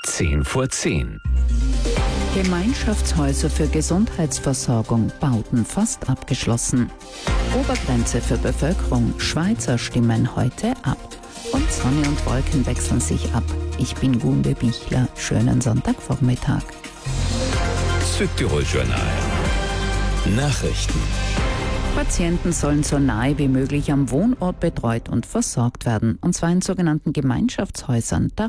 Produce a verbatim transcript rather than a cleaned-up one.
Zehn vor zehn. Gemeinschaftshäuser für Gesundheitsversorgung, Bauten fast abgeschlossen. Obergrenze für Bevölkerung, Schweizer stimmen heute ab. Und Sonne und Wolken wechseln sich ab. Ich bin Gunde Bichler. Schönen Sonntagvormittag. Südtirol Journal. Nachrichten. Patienten sollen so nahe wie möglich am Wohnort betreut und versorgt werden, und zwar in sogenannten Gemeinschaftshäusern.